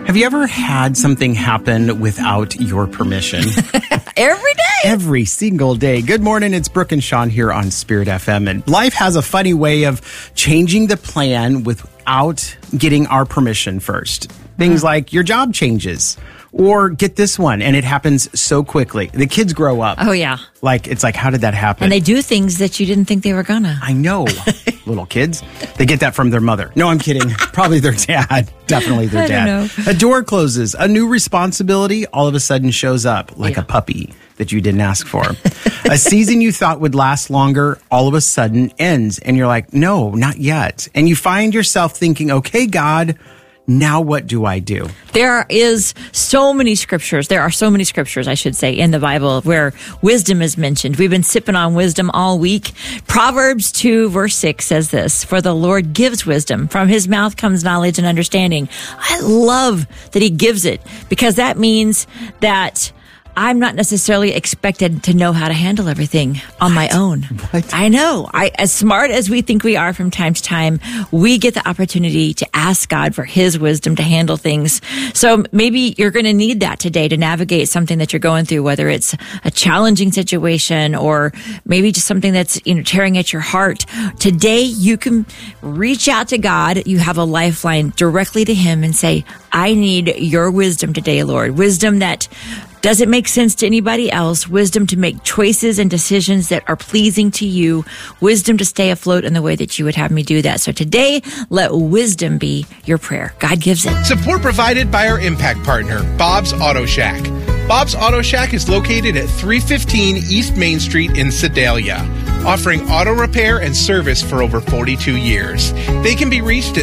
Have you ever had something happen without your permission? Every day. Every single day. Good morning. It's Brooke and Sean here on Spirit FM. And life has a funny way of changing the plan without getting our permission first. Things like your job changes. Or get this one, and it happens so quickly. The kids grow up. Oh, yeah. It's like, how did that happen? And they do things that you didn't think they were gonna. I know. Little kids. They get that from their mother. No, I'm kidding. Probably their dad. Definitely their dad. I don't know. A door closes. A new responsibility all of a sudden shows up like a puppy that you didn't ask for. A season you thought would last longer all of a sudden ends. And you're like, no, not yet. And you find yourself thinking, okay, God, now what do I do? There are so many scriptures, I should say, in the Bible where wisdom is mentioned. We've been sipping on wisdom all week. Proverbs 2 verse 6 says this, "For the Lord gives wisdom. From his mouth comes knowledge and understanding." I love that he gives it because that means that I'm not necessarily expected to know how to handle everything on my own. What? I know. As smart as we think we are from time to time, we get the opportunity to ask God for his wisdom to handle things. So maybe you're going to need that today to navigate something that you're going through, whether it's a challenging situation or maybe just something that's, tearing at your heart. Today, you can reach out to God. You have a lifeline directly to him and say, I need your wisdom today, Lord. Wisdom that doesn't make sense to anybody else. Wisdom to make choices and decisions that are pleasing to you. Wisdom to stay afloat in the way that you would have me do that. So today, let wisdom be your prayer. God gives it. Support provided by our impact partner, Bob's Auto Shack. Bob's Auto Shack is located at 315 East Main Street in Sedalia, offering auto repair and service for over 42 years. They can be reached at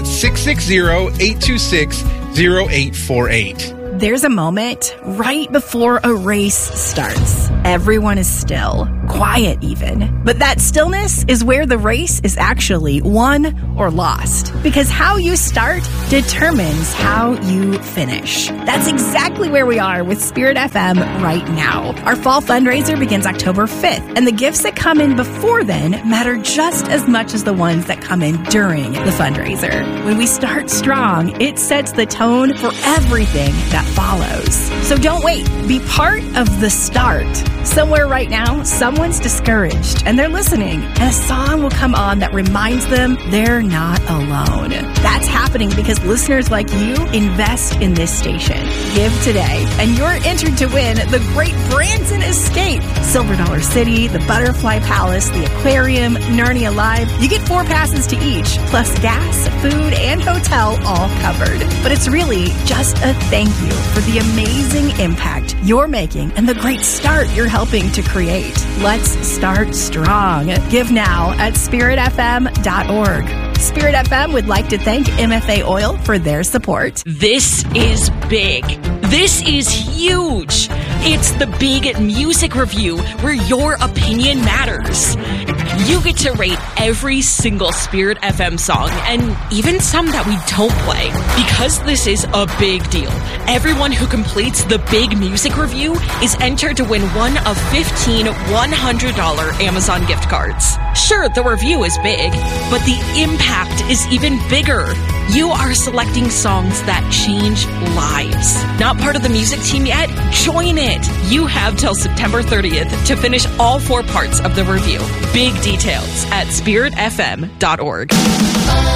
660-826-0848. There's a moment right before a race starts. Everyone is still, quiet even. But that stillness is where the race is actually won or lost. Because how you start determines how you finish. That's exactly where we are with Spirit FM right now. Our fall fundraiser begins October 5th, and the gifts that come in before then matter just as much as the ones that come in during the fundraiser. When we start strong, it sets the tone for everything that follows. So don't wait. Be part of the start. Somewhere right now, someone's discouraged and they're listening, and a song will come on that reminds them they're not alone. That's happening because listeners like you invest in this station. Give today, and you're entered to win the Great Branson Escape, Silver Dollar City, the Butterfly Palace, the Aquarium, Narnia Live. You get 4 passes to each, plus gas, food, and hotel all covered. But it's really just a thank you for the amazing impact you're making and the great start you're helping to create. Let's start strong. Give now at spiritfm.org. Spirit FM would like to thank MFA Oil for their support. This is big. This is huge. It's the big music review where your opinion matters. You get to rate every single Spirit FM song and even some that we don't play. Because this is a big deal, everyone who completes the big music review is entered to win one of 15 $100 Amazon gift cards. Sure, the review is big, but the impact is even bigger. You are selecting songs that change lives. Not part of the music team yet? Join it. You have till September 30th to finish all 4 parts of the review. Big details at spiritfm.org.